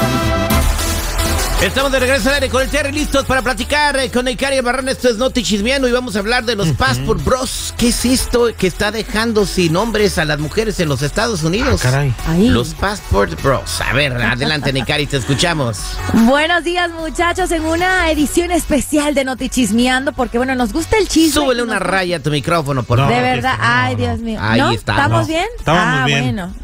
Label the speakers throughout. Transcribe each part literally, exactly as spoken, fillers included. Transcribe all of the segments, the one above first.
Speaker 1: Estamos de regreso al aire con el Terry, listos para platicar eh, con el Cari Barrón. Esto es Noti Chismeando y vamos a hablar de los uh-huh. Passport Bros. ¿Qué es esto que está dejando sin hombres a las mujeres en los Estados Unidos?
Speaker 2: Ah, caray.
Speaker 3: Ahí.
Speaker 1: Los Passport Bros. A ver, adelante, Nicari, te escuchamos.
Speaker 3: Buenos días, muchachos, en una edición especial de Noti Chismeando, porque bueno, nos gusta el chisme.
Speaker 1: Súbele una
Speaker 3: nos...
Speaker 1: raya a tu micrófono, por
Speaker 3: favor.
Speaker 1: No,
Speaker 3: de verdad,
Speaker 2: no,
Speaker 3: ay,
Speaker 2: no.
Speaker 3: Dios mío.
Speaker 1: Ahí
Speaker 3: ¿No?
Speaker 1: está.
Speaker 3: ¿Estamos
Speaker 2: no.
Speaker 3: bien?
Speaker 2: Estamos
Speaker 3: ah,
Speaker 2: muy bien.
Speaker 3: Bueno.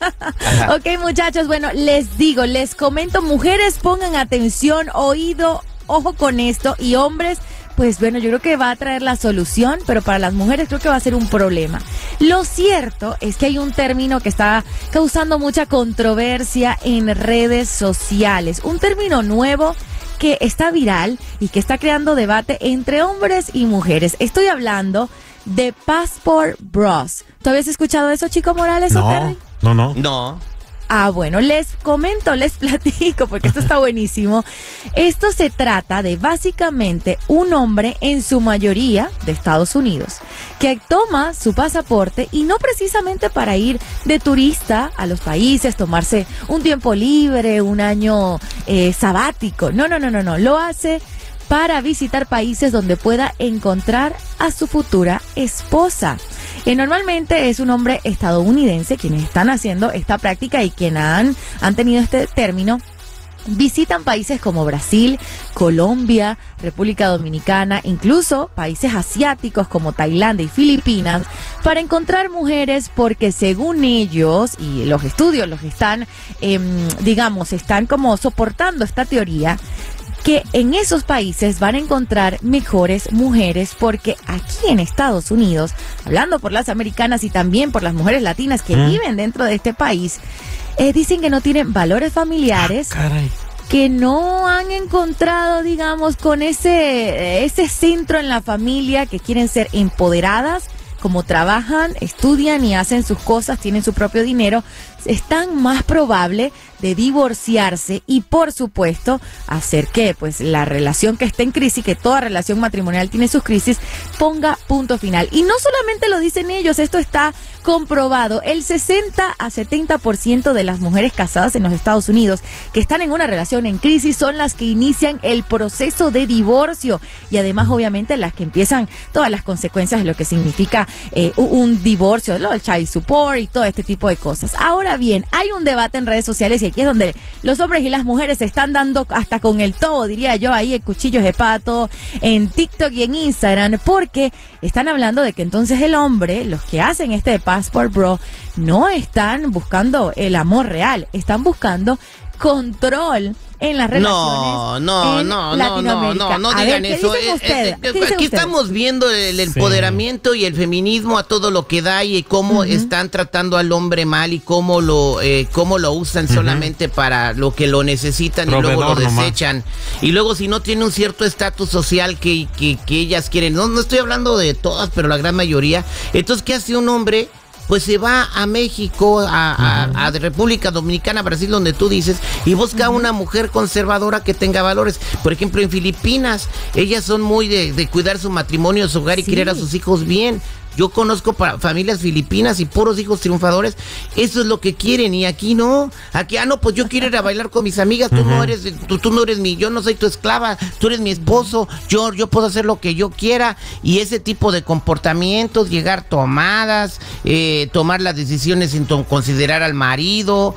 Speaker 3: Ok, muchachos, bueno, les digo, les comento, mujeres, pongan atención, oído, ojo con esto, y hombres, pues bueno, yo creo que va a traer la solución, pero para las mujeres creo que va a ser un problema. Lo cierto es que hay un término que está causando mucha controversia en redes sociales, un término nuevo que está viral y que está creando debate entre hombres y mujeres. Estoy hablando de Passport Bros. ¿Tú habías escuchado eso, Chico Morales?
Speaker 2: No,
Speaker 3: o Terry?
Speaker 2: no, no.
Speaker 1: No.
Speaker 3: Ah, bueno, les comento, les platico, porque esto está buenísimo. Esto se trata de básicamente un hombre, en su mayoría de Estados Unidos, que toma su pasaporte y no precisamente para ir de turista a los países, tomarse un tiempo libre, un año eh, sabático. No, no, no, no, no. Lo hace para visitar países donde pueda encontrar a su futura esposa. Eh, normalmente es un hombre estadounidense quienes están haciendo esta práctica y quienes han, han tenido este término. Visitan países como Brasil, Colombia, República Dominicana, incluso países asiáticos como Tailandia y Filipinas, para encontrar mujeres porque según ellos, y los estudios los están, eh, digamos, están como soportando esta teoría, que en esos países van a encontrar mejores mujeres porque aquí en Estados Unidos, hablando por las americanas y también por las mujeres latinas que mm. viven dentro de este país, eh, dicen que no tienen valores familiares,
Speaker 2: ah, caray.
Speaker 3: que no han encontrado, digamos, con ese, ese centro en la familia, que quieren ser empoderadas, como trabajan, estudian y hacen sus cosas, tienen su propio dinero, están más probable de divorciarse y por supuesto hacer que pues la relación que esté en crisis, que toda relación matrimonial tiene sus crisis, ponga punto final. Y no solamente lo dicen ellos, esto está comprobado. El sesenta a setenta por ciento de las mujeres casadas en los Estados Unidos que están en una relación en crisis son las que inician el proceso de divorcio y además obviamente las que empiezan todas las consecuencias de lo que significa eh, un divorcio, ¿no? El child support y todo este tipo de cosas. Ahora bien, hay un debate en redes sociales y aquí es donde los hombres y las mujeres se están dando hasta con el todo, diría yo, ahí el cuchillo de pato en TikTok y en Instagram, porque están hablando de que entonces el hombre, los que hacen este Passport Bro, no están buscando el amor real, están buscando control en las relaciones.
Speaker 1: No, no,
Speaker 3: en
Speaker 1: no, no,
Speaker 3: Latinoamérica.
Speaker 1: no, no, no
Speaker 3: A
Speaker 1: digan
Speaker 3: ver, ¿qué
Speaker 1: eso.
Speaker 3: dicen
Speaker 1: Eh,
Speaker 3: ustedes?
Speaker 1: eh,
Speaker 3: ¿Qué dicen
Speaker 1: aquí
Speaker 3: ustedes?
Speaker 1: estamos viendo el, el
Speaker 2: Sí.
Speaker 1: empoderamiento y el feminismo a todo lo que da y cómo uh-huh. están tratando al hombre mal y cómo lo eh, cómo lo usan uh-huh. solamente para lo que lo necesitan Proveedor y luego lo desechan. Nomás. Y luego si no tiene un cierto estatus social que, que, que ellas quieren, no, no estoy hablando de todas, pero la gran mayoría. Entonces, ¿qué hace un hombre? Pues se va a México, a, a, a República Dominicana, Brasil, donde tú dices, y busca uh-huh. una mujer conservadora que tenga valores. Por ejemplo, en Filipinas, ellas son muy de, de cuidar su matrimonio, su hogar y sí. criar a sus hijos bien. Yo conozco para familias filipinas y puros hijos triunfadores. Eso es lo que quieren y aquí no. Aquí, ah, no, pues yo quiero ir a bailar con mis amigas. Tú uh-huh. no eres, tú, tú no eres mi, yo no soy tu esclava. Tú eres mi esposo. Yo, yo puedo hacer lo que yo quiera. Y ese tipo de comportamientos, llegar tomadas, eh, tomar las decisiones sin to- considerar al marido,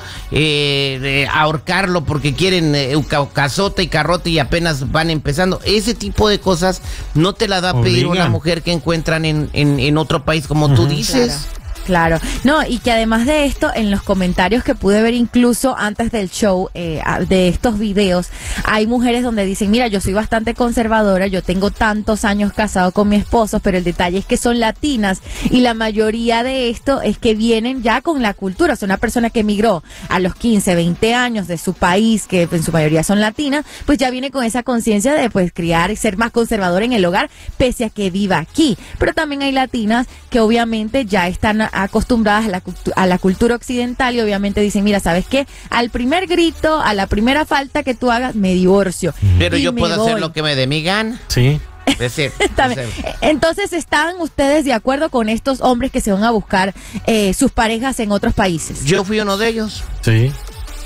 Speaker 1: eh, eh, ahorcarlo porque quieren eh, cazote y carrote y apenas van empezando. Ese tipo de cosas no te la da a pedir una mujer que encuentran en, en, en otro otro país, como uh-huh. tú dices.
Speaker 3: Claro. Claro, no, y que además de esto, en los comentarios que pude ver incluso antes del show, eh, de estos videos, hay mujeres donde dicen, mira, yo soy bastante conservadora, yo tengo tantos años casado con mi esposo, pero el detalle es que son latinas y la mayoría de esto es que vienen ya con la cultura, o sea, una persona que emigró a los quince, veinte años de su país, que en su mayoría son latinas, pues ya viene con esa conciencia de pues criar y ser más conservadora en el hogar, pese a que viva aquí. Pero también hay latinas que obviamente ya están acostumbradas a la, a la cultura occidental y obviamente dicen, mira, ¿sabes qué? Al primer grito, a la primera falta que tú hagas, me divorcio.
Speaker 1: Pero yo puedo
Speaker 3: voy.
Speaker 1: hacer lo que me dé mi gana.
Speaker 2: Sí.
Speaker 1: Decir,
Speaker 3: Entonces, ¿están ustedes de acuerdo con estos hombres que se van a buscar eh, sus parejas en otros países?
Speaker 1: Yo fui uno de ellos.
Speaker 2: Sí.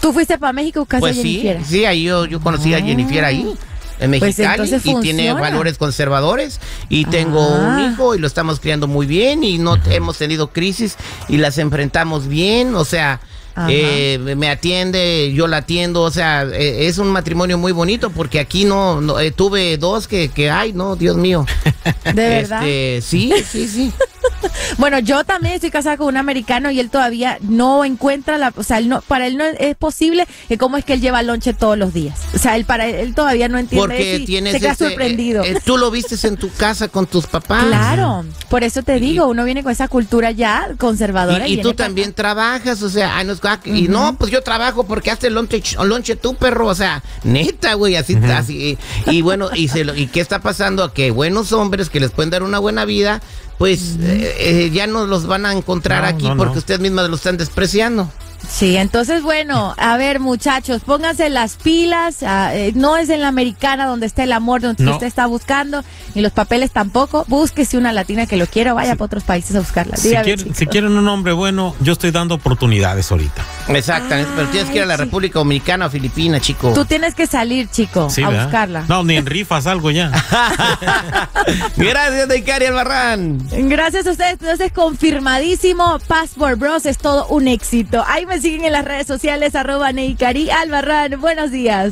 Speaker 3: ¿Tú fuiste para México buscando
Speaker 1: pues
Speaker 3: a Jennifer?
Speaker 1: Sí, sí, ahí yo, yo conocí ah. a Jennifer ahí. En Mexicali, pues y tiene valores conservadores y tengo ah. un hijo y lo estamos criando muy bien y no uh-huh. hemos tenido crisis y las enfrentamos bien, o sea, eh, me atiende, yo la atiendo, o sea, eh, es un matrimonio muy bonito porque aquí no, no eh, tuve dos que, que, ay, no, Dios mío.
Speaker 3: ¿De verdad?
Speaker 1: Este, sí, sí, sí.
Speaker 3: Bueno, yo también estoy casada con un americano y él todavía no encuentra la, o sea, él no, para él no es posible que cómo es que él lleva lonche todos los días. O sea, él para él, él todavía no entiende.
Speaker 1: Porque
Speaker 3: si
Speaker 1: tienes
Speaker 3: se queda
Speaker 1: ese,
Speaker 3: sorprendido.
Speaker 1: Eh, eh, tú lo vistes en tu casa con tus papás.
Speaker 3: Claro, por eso te digo, uno viene con esa cultura ya conservadora.
Speaker 1: Y, y, y tú también acá. trabajas, o sea, ay, no, y uh-huh. no, pues yo trabajo porque haces el lonche, lonche tú, perro, o sea, neta, güey, así, uh-huh. así. Y, y bueno, y, se lo, y ¿qué está pasando? Que buenos hombres que les pueden dar una buena vida, pues eh, eh, ya no los van a encontrar no, aquí no, porque no. ustedes mismas lo están despreciando.
Speaker 3: Sí, entonces bueno, a ver muchachos, pónganse las pilas, uh, eh, no es en la americana donde está el amor, donde no. usted está buscando, ni los papeles tampoco, búsquese una latina que lo quiera, vaya sí. para otros países a buscarla.
Speaker 2: Si, quiere, si quieren un hombre bueno, yo estoy dando oportunidades ahorita.
Speaker 1: Exactamente, ah, pero tienes que ir a la sí. República Dominicana o Filipinas, chico.
Speaker 3: Tú tienes que salir, chico, sí, a ¿verdad? buscarla.
Speaker 2: No, ni en rifas algo ya.
Speaker 1: Gracias, Deikari Albarrán.
Speaker 3: Gracias a ustedes, entonces confirmadísimo, Passport Bros es todo un éxito. Ahí me siguen en las redes sociales, arroba Deikari Albarrán. Buenos días.